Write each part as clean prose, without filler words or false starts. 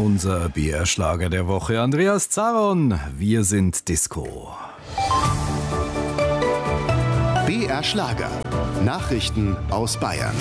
Unser BR-Schlager der Woche. Andreas Zaron, wir sind Disco. BR-Schlager. Nachrichten aus Bayern.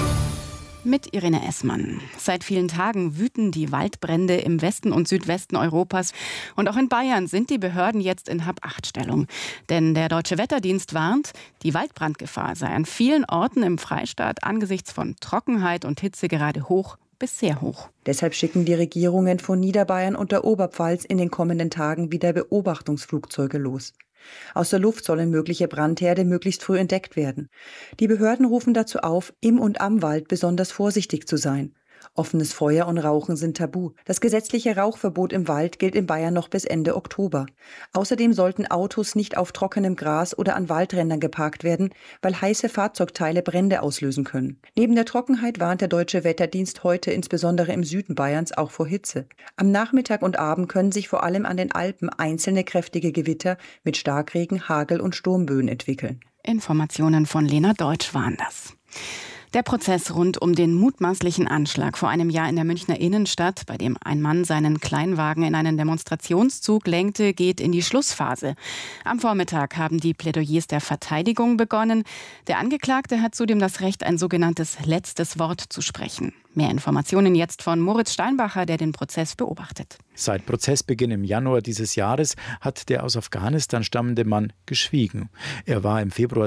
Mit Irene Essmann. Seit vielen Tagen wüten die Waldbrände im Westen und Südwesten Europas. Und auch in Bayern sind die Behörden jetzt in Hab-Acht-Stellung. Denn der Deutsche Wetterdienst warnt, die Waldbrandgefahr sei an vielen Orten im Freistaat angesichts von Trockenheit und Hitze gerade hoch bis sehr hoch. Deshalb schicken die Regierungen von Niederbayern und der Oberpfalz in den kommenden Tagen wieder Beobachtungsflugzeuge los. Aus der Luft sollen mögliche Brandherde möglichst früh entdeckt werden. Die Behörden rufen dazu auf, im und am Wald besonders vorsichtig zu sein. Offenes Feuer und Rauchen sind tabu. Das gesetzliche Rauchverbot im Wald gilt in Bayern noch bis Ende Oktober. Außerdem sollten Autos nicht auf trockenem Gras oder an Waldrändern geparkt werden, weil heiße Fahrzeugteile Brände auslösen können. Neben der Trockenheit warnt der Deutsche Wetterdienst heute insbesondere im Süden Bayerns auch vor Hitze. Am Nachmittag und Abend können sich vor allem an den Alpen einzelne kräftige Gewitter mit Starkregen, Hagel und Sturmböen entwickeln. Informationen von Lena Deutsch waren das. Der Prozess rund um den mutmaßlichen Anschlag vor einem Jahr in der Münchner Innenstadt, bei dem ein Mann seinen Kleinwagen in einen Demonstrationszug lenkte, geht in die Schlussphase. Am Vormittag haben die Plädoyers der Verteidigung begonnen. Der Angeklagte hat zudem das Recht, ein sogenanntes letztes Wort zu sprechen. Mehr Informationen jetzt von Moritz Steinbacher, der den Prozess beobachtet. Seit Prozessbeginn im Januar dieses Jahres hat der aus Afghanistan stammende Mann geschwiegen. Er war im Februar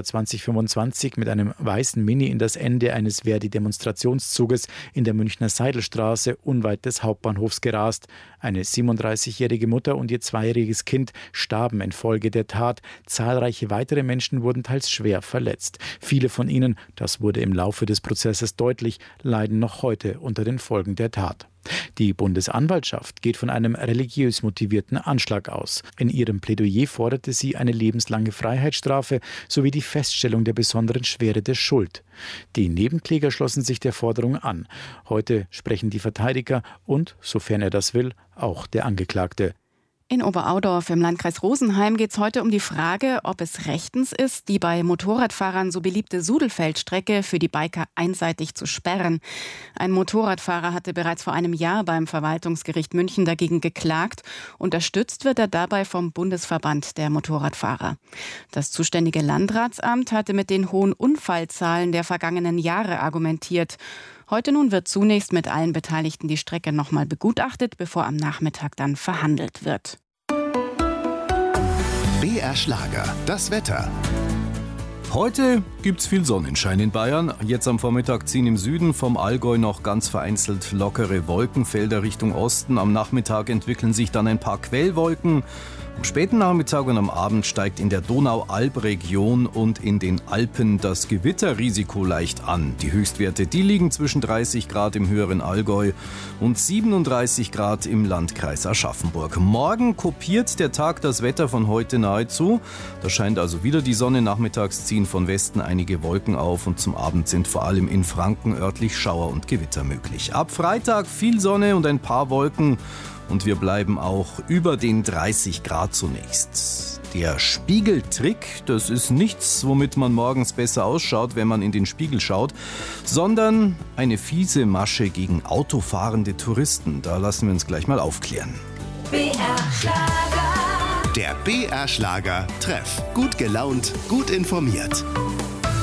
2025 mit einem weißen Mini in das Ende eines Verdi-Demonstrationszuges in der Münchner Seidelstraße unweit des Hauptbahnhofs gerast. Eine 37-jährige Mutter und ihr 2-jähriges Kind starben infolge der Tat. Zahlreiche weitere Menschen wurden teils schwer verletzt. Viele von ihnen, das wurde im Laufe des Prozesses deutlich, leiden noch heute unter den Folgen der Tat. Die Bundesanwaltschaft geht von einem religiös motivierten Anschlag aus. In ihrem Plädoyer forderte sie eine lebenslange Freiheitsstrafe sowie die Feststellung der besonderen Schwere der Schuld. Die Nebenkläger schlossen sich der Forderung an. Heute sprechen die Verteidiger und, sofern er das will, auch der Angeklagte. In Oberaudorf im Landkreis Rosenheim geht es heute um die Frage, ob es rechtens ist, die bei Motorradfahrern so beliebte Sudelfeldstrecke für die Biker einseitig zu sperren. Ein Motorradfahrer hatte bereits vor einem Jahr beim Verwaltungsgericht München dagegen geklagt. Unterstützt wird er dabei vom Bundesverband der Motorradfahrer. Das zuständige Landratsamt hatte mit den hohen Unfallzahlen der vergangenen Jahre argumentiert. Heute nun wird zunächst mit allen Beteiligten die Strecke nochmal begutachtet, bevor am Nachmittag dann verhandelt wird. BR Schlager, das Wetter. Heute gibt's viel Sonnenschein in Bayern. Jetzt am Vormittag ziehen im Süden vom Allgäu noch ganz vereinzelt lockere Wolkenfelder Richtung Osten. Am Nachmittag entwickeln sich dann ein paar Quellwolken. Am späten Nachmittag und am Abend steigt in der Donau-Alb-Region und in den Alpen das Gewitterrisiko leicht an. Die Höchstwerte, die liegen zwischen 30 Grad im höheren Allgäu und 37 Grad im Landkreis Aschaffenburg. Morgen kopiert der Tag das Wetter von heute nahezu. Da scheint also wieder die Sonne. Nachmittags ziehen von Westen einige Wolken auf und zum Abend sind vor allem in Franken örtlich Schauer und Gewitter möglich. Ab Freitag viel Sonne und ein paar Wolken. Und wir bleiben auch über den 30 Grad zunächst. Der Spiegeltrick, das ist nichts, womit man morgens besser ausschaut, wenn man in den Spiegel schaut, sondern eine fiese Masche gegen autofahrende Touristen. Da lassen wir uns gleich mal aufklären. BR Schlager. Der BR Schlager Treff. Gut gelaunt, gut informiert.